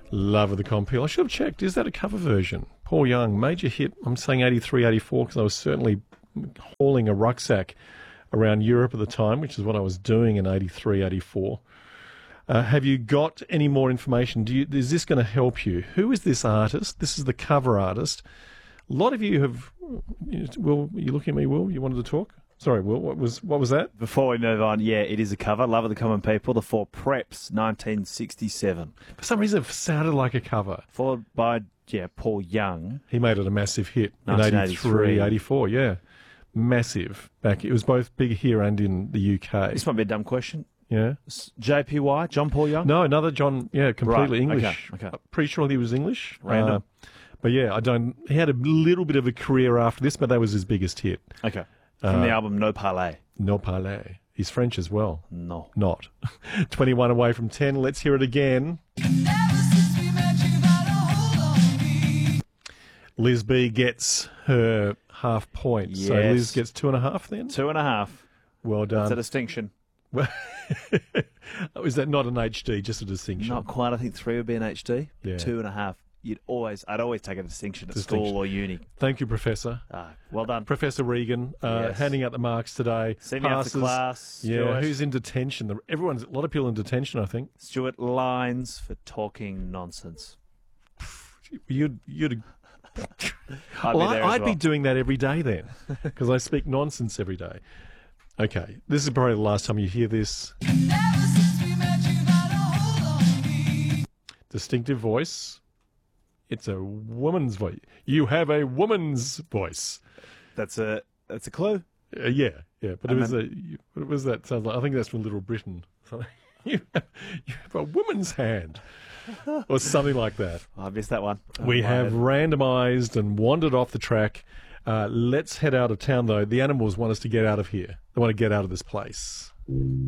Love of the Compil. I should have checked. Is that a cover version? Paul Young, major hit. I'm saying 83, 84 because I was certainly hauling a rucksack around Europe at the time, which is what I was doing in 83, 84. Have you got any more information? Is this going to help you? Who is this artist? This is the cover artist. A lot of you have... Will, you looking at me, Will? You wanted to talk? Sorry, Will, what was that? Before we move on, yeah, it is a cover. Love of the Common People, the Four Preps, 1967. For some reason, it sounded like a cover. Followed by, Paul Young. He made it a massive hit in 1983. 83, 84, yeah. Massive. It was both big here and in the UK. This might be a dumb question. Yeah. JPY, John Paul Young? No, another John, completely Right, English. okay. Pretty sure he was English. Random. But yeah, he had a little bit of a career after this, but that was his biggest hit. Okay. From the album No Parler. No Parler. He's French as well. No. Not. 21 away from 10. Let's hear it again. Liz B gets her half point. Yes. So Liz gets 2.5 then? 2.5. Well done. That's a distinction. Is that not an HD, just a distinction? Not quite. I think 3 would be an HD. Yeah. 2.5. I'd always take a distinction at school or uni. Thank you, Professor. Well done. Professor Regan, Yes. handing out the marks today. See me after class. Yeah, Stuart. who's in detention? A lot of people in detention, I think. Stuart Lines for talking nonsense. You'd I'd be doing that every day then, because I speak nonsense every day. Okay, this is probably the last time you hear this. Distinctive voice. It's a woman's voice. You have a woman's voice. That's a clue. Yeah. But what was that? Sounds like, I think that's from Little Britain. You have a woman's hand, or something like that. I missed that one. We have randomised and wandered off the track. Let's head out of town, though. The animals want us to get out of here. They want to get out of this place.